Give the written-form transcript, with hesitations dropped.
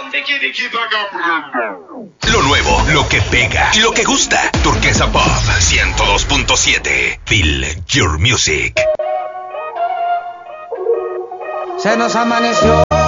Lo nuevo, lo que pega y lo que gusta. Turquesa Pop 102.7. Feel your music. Se nos amaneció